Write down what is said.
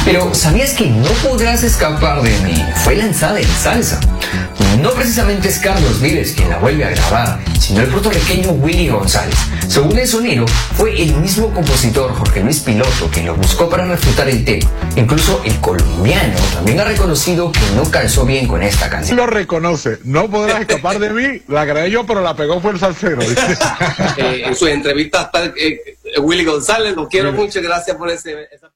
Pero ¿sabías que No podrás escapar de mí fue lanzada en salsa? No precisamente es Carlos Vives quien la vuelve a grabar, sino el puertorriqueño Willy González. Según el sonero, fue el mismo compositor Jorge Luis Piloto quien lo buscó para refutar el tema. Incluso el colombiano también ha reconocido que no calzó bien con esta canción. Lo reconoce, No podrás escapar de mí, la creé yo, pero la pegó fue el salsero. En sus entrevistas está Willy González, lo quiero mucho, gracias por esa